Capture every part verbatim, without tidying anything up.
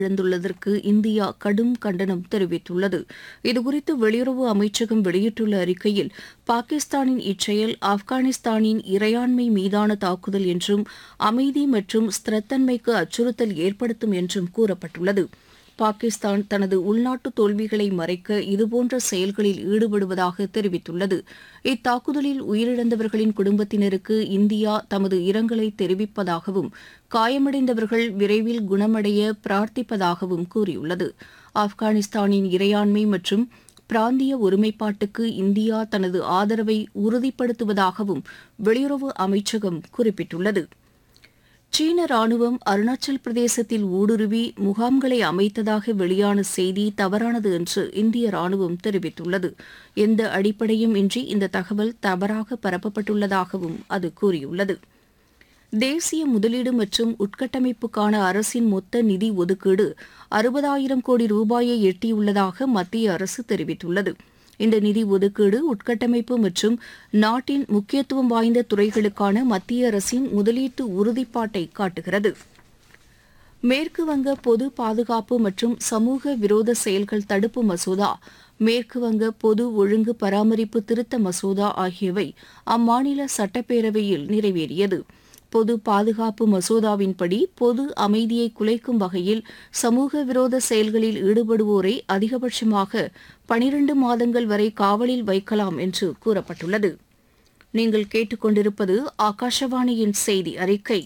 இழந்துள்ளதற்கு India கடும் கண்டனம் தெரிவித்துள்ளது. இதுகுறித்து வெளியுறவு அமைச்சகம் வெளியிட்டுள்ள அறிக்கையில், பாகிஸ்தானின் இச்செயல் ஆப்கானிஸ்தானின் இறையாண்மை மீதான தாக்குதல் என்றும் அமைதி மற்றும் ஸ்திரத்தன்மைக்கு அச்சுறுத்தல் ஏற்படுத்தும் என்றும் கூறப்பட்டுள்ளது. பாகிஸ்தான் தனது உள்நாட்டு தோல்விகளை மறைக்க இதுபோன்ற செயல்களில் ஈடுபடுவதாக தெரிவித்துள்ளது. இத்தாக்குதலில் உயிரிழந்தவர்களின் குடும்பத்தினருக்கு இந்தியா தமது இரங்கலை தெரிவிப்பதாகவும் காயமடைந்தவர்கள் விரைவில் குணமடைய பிரார்த்திப்பதாகவும் கூறியுள்ளது. ஆப்கானிஸ்தானின் இறையாண்மை மற்றும் பிராந்திய ஒருமைப்பாட்டுக்கு இந்தியா தனது ஆதரவை உறுதிப்படுத்துவதாகவும் வெளியுறவு அமைச்சகம் குறிப்பிட்டுள்ளது. சீன ராணுவம் அருணாச்சல் பிரதேசத்தில் ஊடுருவி முகாம்களை அமைத்ததாக வெளியான செய்தி தவறானது என்று இந்திய ராணுவம் தெரிவித்துள்ளது. எந்த அடிப்படையும் இன்றி இந்த தகவல் தவறாக பரப்பப்பட்டுள்ளதாகவும் அது கூறியுள்ளது. தேசிய முதலீடு மற்றும் உட்கட்டமைப்புக்கான அரசின் மொத்த நிதி ஒதுக்கீடு அறுபதாயிரம் கோடி ரூபாயை எட்டியுள்ளதாக மத்திய அரசு தெரிவித்துள்ளது. இந்த நிதி ஒதுக்கீடு உட்கட்டமைப்பு மற்றும் நாட்டின் முக்கியத்துவம் வாய்ந்த துறைகளுக்கான மத்திய அரசின் முதலீட்டு உறுதிப்பாட்டை காட்டுகிறது. மேற்கு வங்க பொது பாதுகாப்பு மற்றும் சமூக விரோத செயல்கள் தடுப்பு மசோதா, மேற்கு வங்க பொது ஒழுங்கு பராமரிப்பு திருத்த மசோதா ஆகியவை அம்மாநில சட்டப்பேரவையில் நிறைவேறியது. பொது பாதுகாப்பு மசோதாவின்படி பொது அமைதியை குலைக்கும் வகையில் சமூக விரோத செயல்களில் ஈடுபடுவோரை அதிகபட்சமாக பனிரண்டு மாதங்கள் வரை காவலில் வைக்கலாம் என்று கூறப்பட்டுள்ளது. நீங்கள் கேட்டுக்கொண்டிருப்பது ஆகாஷவாணியின் செய்தி அறிக்கை.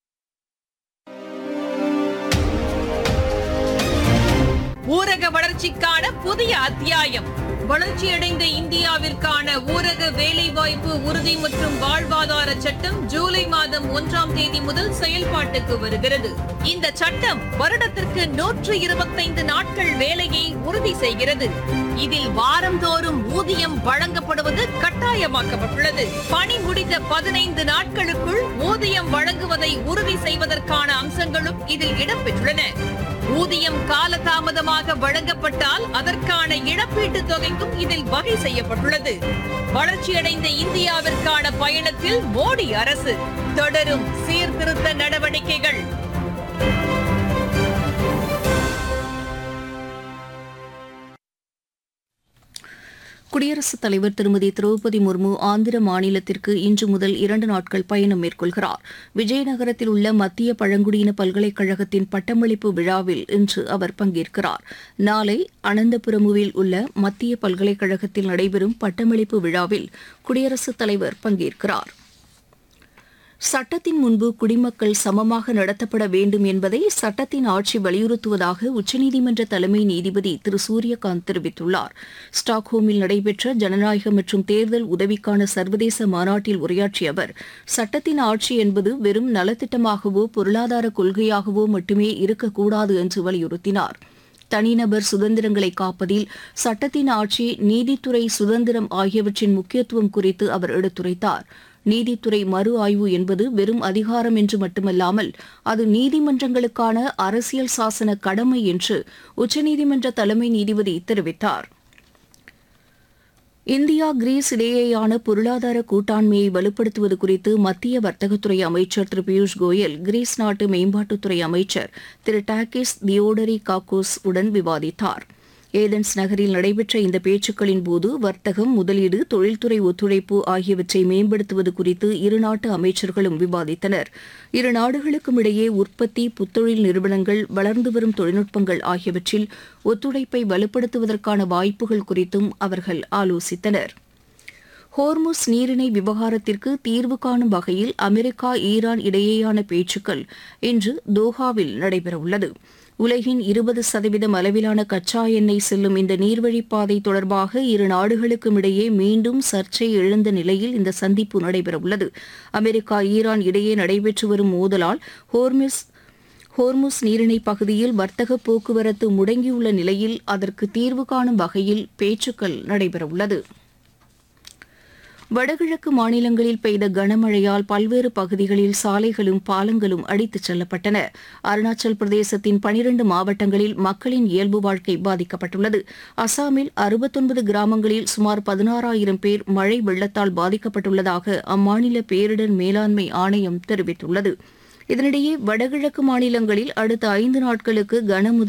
ஊரக வளர்ச்சிக்கான புதிய அத்தியாயம். வளர்ச்சியடைந்த இந்தியாவிற்கான ஊரக வேலைவாய்ப்பு உறுதி மற்றும் வாழ்வாதார சட்டம் ஜூலை மாதம் ஒன்றாம் தேதி முதல் செயல்பாட்டுக்கு வருகிறது. இந்த சட்டம் வருடத்திற்கு நூற்று இருபத்தைந்து நாட்கள் வேலையை உறுதி செய்கிறது. இதில் வாரந்தோறும் ஊதியம் வழங்கப்படுவது கட்டாயமாக்கப்பட்டுள்ளது. பணி முடிந்த பதினைந்து நாட்களுக்குள் ஊதியம் வழங்குவதை உறுதி செய்வதற்கான அம்சங்களும் இதில் இடம்பெற்றுள்ளன. ஊதியம் காலதாமதமாக வழங்கப்பட்டால் அதற்கான இழப்பீட்டுத் தொகைக்கும் இதில் வகை செய்யப்பட்டுள்ளது. வளர்ச்சியடைந்த இந்தியாவிற்கான பயணத்தில் மோடி அரசு தொடரும் சீர்திருத்த நடவடிக்கைகள். குடியரசுத் தலைவர் திருமதி திரௌபதி முர்மு ஆந்திர மாநிலத்திற்கு இன்று முதல் இரண்டு நாட்கள் பயணம் மேற்கொள்கிறார். விஜயநகரத்தில் உள்ள மத்திய பழங்குடியின பல்கலைக்கழகத்தின் பட்டமளிப்பு விழாவில் இன்று அவர் பங்கேற்கிறார். நாளை அனந்தபுரமுவில் உள்ள மத்திய பல்கலைக்கழகத்தில் நடைபெறும் பட்டமளிப்பு விழாவில் குடியரசுத் தலைவர் பங்கேற்கிறார். சட்டத்தின் முன்பு குடிமக்கள் சமமாக நடத்தப்பட வேண்டும் என்பதை சட்டத்தின் ஆட்சி வலியுறுத்துவதாக உச்சநீதிமன்ற தலைமை நீதிபதி திரு சூரியகாந்த் தெரிவித்துள்ளார். ஸ்டாக்ஹோமில் நடைபெற்ற ஜனநாயக மற்றும் தேர்தல் உதவிக்கான சர்வதேச மாநாட்டில் உரையாற்றிய அவர், சட்டத்தின் ஆட்சி என்பது வெறும் நலத்திட்டமாகவோ பொருளாதார கொள்கையாகவோ மட்டுமே இருக்கக்கூடாது என்று வலியுறுத்தினார். தனிநபர் சுதந்திரங்களை காப்பதில் சட்டத்தின் ஆட்சி, நீதித்துறை சுதந்திரம் ஆகியவற்றின் முக்கியத்துவம் குறித்து அவர் எடுத்துரைத்தார். நீதித்துறை மறு ஆய்வு என்பது வெறும் அதிகாரம் என்று மட்டுமல்லாமல் அது நீதிமன்றங்களுக்கான அரசியல் சாசன கடமை என்று உச்சநீதிமன்ற தலைமை நீதிபதி தெரிவித்தார். இந்தியா கிரீஸ் இடையேயான பொருளாதார கூட்டாண்மையை வலுப்படுத்துவது குறித்து மத்திய வர்த்தகத்துறை அமைச்சர் திரு பியூஷ் கோயல் கிரீஸ் நாட்டு மேம்பாட்டுத்துறை அமைச்சர் திரு டாக்கிஸ் தியோடரி காக்கோஸ் உடன் விவாதித்தார். ஏதென்ஸ் நகரில் நடைபெற்ற இந்த பேச்சுக்களின் போது வர்த்தகம், முதலீடு, தொழில்துறை ஒத்துழைப்பு ஆகியவற்றை மேம்படுத்துவது குறித்து இருநாட்டு அமைச்சர்களும் விவாதித்தனர். இரு நாடுகளுக்கும் இடையே உற்பத்தி, புத்தொழில் நிறுவனங்கள், வளர்ந்து வரும் தொழில்நுட்பங்கள் ஆகியவற்றில் ஒத்துழைப்பை வலுப்படுத்துவதற்கான வாய்ப்புகள் குறித்தும் அவர்கள் ஆலோசித்தனர். ஹோர்முஸ் நீரிணை விவகாரத்திற்கு தீர்வு காணும் வகையில் அமெரிக்கா, ஈரான் இடையேயான பேச்சுக்கள் இன்று தோஹாவில் நடைபெறவுள்ளது. உலகின் இருபது சதவீதம் அளவிலான கச்சா எண்ணெய் செல்லும் இந்த நீர்வழிப்பாதை தொடர்பாக இரு நாடுகளுக்கும் இடையே மீண்டும் சர்ச்சை எழுந்த நிலையில் இந்த சந்திப்பு நடைபெறவுள்ளது. அமெரிக்கா, ஈரான் இடையே நடைபெற்று வரும் மோதலால் ஹோர்முஸ் ஹோர்முஸ் நீரிணை பகுதியில் வர்த்தக போக்குவரத்து முடங்கியுள்ள நிலையில் அதற்கு தீர்வு காணும் வகையில் பேச்சுக்கள் நடைபெறவுள்ளது. வடகிழக்கு மாநிலங்களில் பெய்த கனமழையால் பல்வேறு பகுதிகளில் சாலைகளும் பாலங்களும் அடித்துச் செல்லப்பட்டன. அருணாச்சல் பிரதேசத்தின் பனிரண்டு மாவட்டங்களில் மக்களின் இயல்பு வாழ்க்கை பாதிக்கப்பட்டுள்ளது. அசாமில் அறுபத்தொன்பது கிராமங்களில் சுமார் பதினாறாயிரம் பேர் மழை வெள்ளத்தால் பாதிக்கப்பட்டுள்ளதாக அம்மாநில பேரிடர் மேலாண்மை ஆணையம் தெரிவித்துள்ளது. இதனிடையே வடகிழக்கு மாநிலங்களில் அடுத்த ஐந்து நாட்களுக்கு கனமுதல்